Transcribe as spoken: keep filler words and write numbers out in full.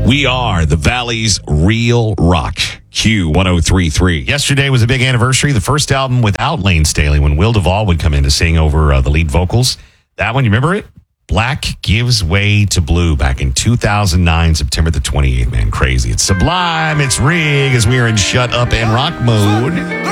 We are the Valley's real rock. Q one oh three point three. Yesterday was a big anniversary. The first album without Lane Staley, when Will Duvall would come in to sing over uh, the lead vocals. That one, you remember it? Black Gives Way to Blue back in two thousand nine, September the twenty-eighth. Man, crazy. It's Sublime. It's Rig as we are in Shut Up and Rock mode.